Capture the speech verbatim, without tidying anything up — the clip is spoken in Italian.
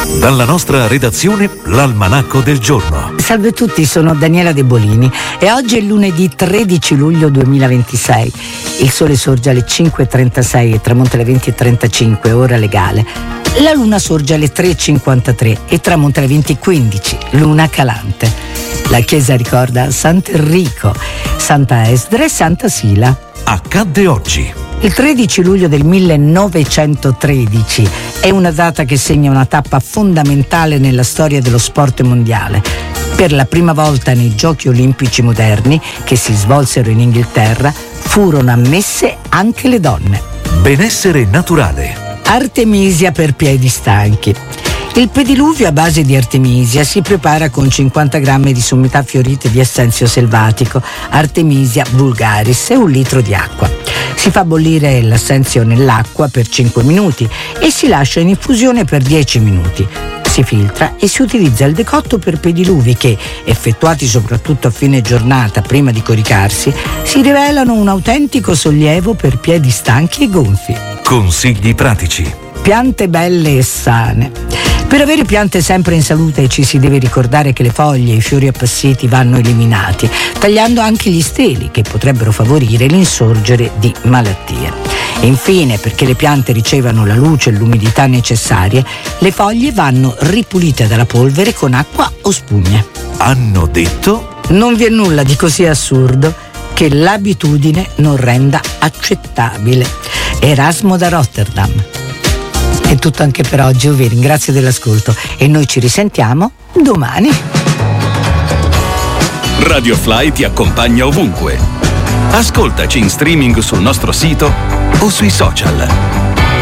Dalla nostra redazione, l'Almanacco del giorno. Salve a tutti, sono Daniela De Bolini e oggi è lunedì tredici luglio duemilaventisei. Il sole sorge alle cinque e trentasei e tramonta alle venti e trentacinque, ora legale. La luna sorge alle tre e cinquantatré e tramonta alle venti e quindici, luna calante. La chiesa ricorda Sant'Enrico, Santa Esdra e Santa Sila. Accadde oggi. Il tredici luglio del millenovecentotredici è una data che segna una tappa fondamentale nella storia dello sport mondiale. Per la prima volta nei Giochi Olimpici moderni, che si svolsero in Inghilterra, furono ammesse anche le donne. Benessere naturale. Artemisia per piedi stanchi. Il pediluvio a base di artemisia si prepara con cinquanta grammi di sommità fiorite di essenzio selvatico, Artemisia vulgaris, e un litro di acqua. Si fa bollire l'assenzio nell'acqua per cinque minuti e si lascia in infusione per dieci minuti. Si filtra e si utilizza il decotto per pediluvi che, effettuati soprattutto a fine giornata prima di coricarsi, si rivelano un autentico sollievo per piedi stanchi e gonfi. Consigli pratici. Piante belle e sane. Per avere piante sempre in salute ci si deve ricordare che le foglie e i fiori appassiti vanno eliminati, tagliando anche gli steli che potrebbero favorire l'insorgere di malattie. E infine, perché le piante ricevano la luce e l'umidità necessarie, le foglie vanno ripulite dalla polvere con acqua o spugne. Hanno detto? Non vi è nulla di così assurdo che l'abitudine non renda accettabile. Erasmo da Rotterdam. È tutto anche per oggi, io vi ringrazio dell'ascolto e noi ci risentiamo domani. Radio Fly ti accompagna ovunque. Ascoltaci in streaming sul nostro sito o sui social.